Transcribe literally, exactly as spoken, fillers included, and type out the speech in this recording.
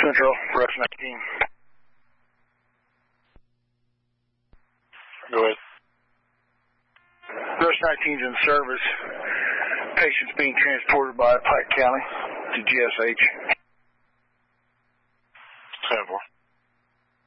Central, Rush nineteen. Go ahead. Rush nineteen's in service. Patients being transported by Pike County to G S H. ten four.